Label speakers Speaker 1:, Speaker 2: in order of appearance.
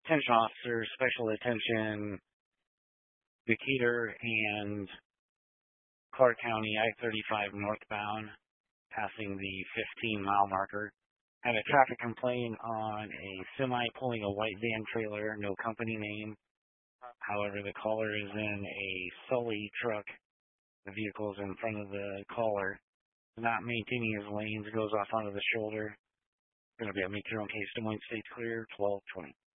Speaker 1: Attention officers, special attention, Decatur and Clark County I-35 northbound, passing the 15-mile marker. Had a traffic complaint on a semi pulling a white van trailer, no company name. However, the caller is in a Sully truck. The vehicle is in front of the caller, not maintaining his lanes, goes off onto the shoulder. Going to be a make your own case. Des Moines State's clear, 1220.